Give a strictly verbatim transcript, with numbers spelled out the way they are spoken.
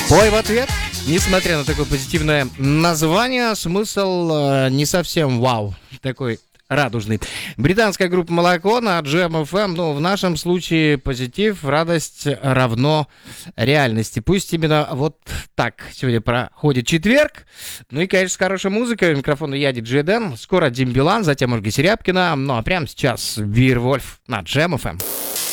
Пой в ответ. Несмотря на такое позитивное название, смысл э, не совсем вау. Такой радужный. Британская группа «Молоко» на Джем эф эм. Ну, в нашем случае позитив, радость равно реальности. Пусть именно вот так сегодня проходит четверг. Ну и, конечно, с хорошей музыкой. У микрофона я, диджей Дэн. Скоро Дим Билан, затем Ольга Серябкина. Ну а прямо сейчас Бирвольф на Джем эф эм.